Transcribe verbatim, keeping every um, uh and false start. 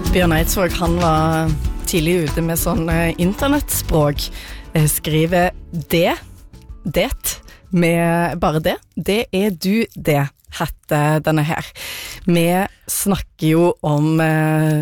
Bjørn Eidsvåg, han var tidlig ute med sånn eh, internettspråk. Eh, skriver det, det, med bare det. Det er du det, heter denne her. Vi snakker jo om... Eh,